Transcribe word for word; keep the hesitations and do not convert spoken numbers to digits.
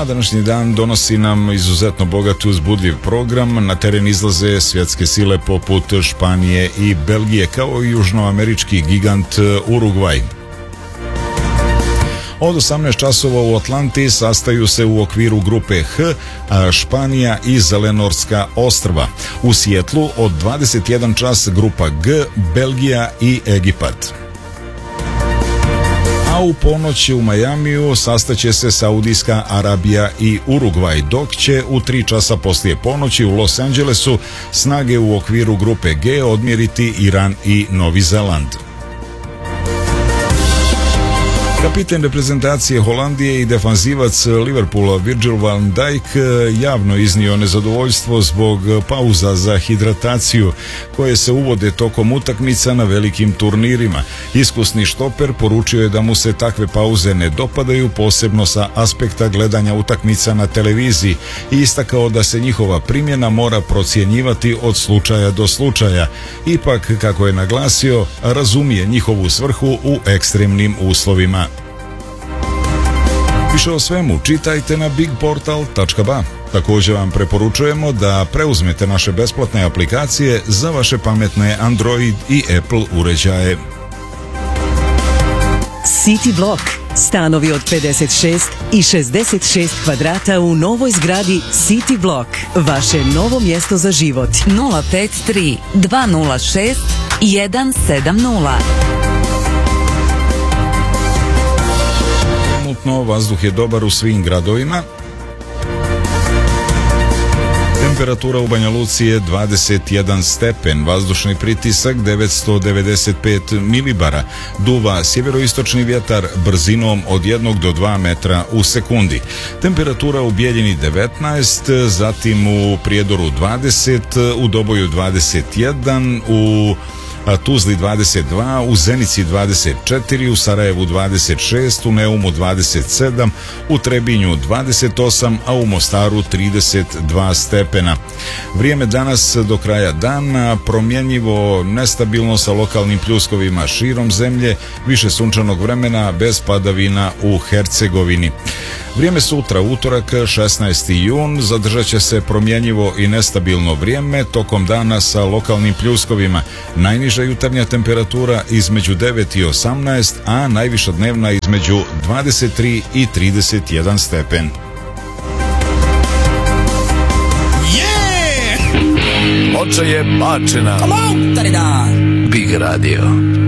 A današnji dan donosi nam izuzetno bogat i uzbudljiv program. Na teren izlaze svjetske sile poput Španije i Belgije, kao i južnoamerički gigant Urugvaj. Od osamnaest časova u Atlanti sastaju se u okviru grupe H Španija i Zelenorska ostrva. U Sijetlu od dvadeset jedan čas grupa G, Belgija i Egipat. A u ponoći u Majamiju sastaće se Saudijska Arabija i Urugvaj, dok će u tri časa poslije ponoći u Los Angelesu snage u okviru grupe G odmjeriti Iran i Novi Zeland. Kapiten reprezentacije Holandije i defanzivac Liverpoola Virgil van Dijk javno iznio nezadovoljstvo zbog pauza za hidrataciju koje se uvode tokom utakmica na velikim turnirima. Iskusni štoper poručio je da mu se takve pauze ne dopadaju, posebno sa aspekta gledanja utakmica na televiziji, i istakao da se njihova primjena mora procjenjivati od slučaja do slučaja. Ipak, kako je naglasio, razumije njihovu svrhu u ekstremnim uslovima. Više o svemu čitajte na big portal tačka ba. Također vam preporučujemo da preuzmete naše besplatne aplikacije za vaše pametne Android i Apple uređaje. City Block. Stanovi od pedeset šest i šezdeset šest kvadrata u novoj zgradi City Block. Vaše novo mjesto za život. nula pet tri dva nula šest jedan sedam nula. Trenutno vazduh je dobar u svim gradovima. Temperatura u Banja Luci je dvadeset jedan stepen, vazdušni pritisak devetsto devedeset pet milibara, duva sjeveroistočni vjetar brzinom od jednog do dva metra u sekundi. Temperatura u Bijeljini devetnaest, zatim u Prijedoru dvadeset, u Doboju dvadeset jedan, u Tuzli dvadeset dva, u Zenici dvadeset četiri, u Sarajevu dvadeset šest, u Neumu dvadeset sedam, u Trebinju dvadeset osam, a u Mostaru trideset dva stepena. Vrijeme danas do kraja dana promjenjivo, nestabilno sa lokalnim pljuskovima širom zemlje, više sunčanog vremena bez padavina u Hercegovini. Vrijeme sutra, utorak šesnaesti jun, zadržat će se promjenjivo i nestabilno vrijeme tokom dana sa lokalnim pljuskovima. Najniža jutarnja temperatura između devet i osamnaest, a najviša dnevna između dvadeset tri i trideset jedan stepen. Oče je bačena. Big Radio.